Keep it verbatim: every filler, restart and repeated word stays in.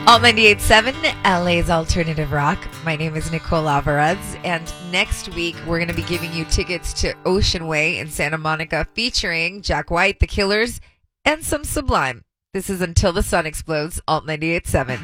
Alt ninety-eight point seven, L A's Alternative Rock. My name is Nicole Alvarez, and next week we're going to be giving you tickets to Ocean Way in Santa Monica featuring Jack White, The Killers, and some Sublime. This is Until the Sun Explodes, Alt ninety-eight point seven.